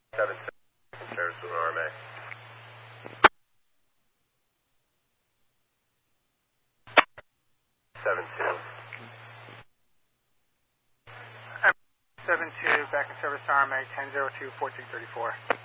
7 service with RMA. 7-2, back in service RMA, 10-02, 1434.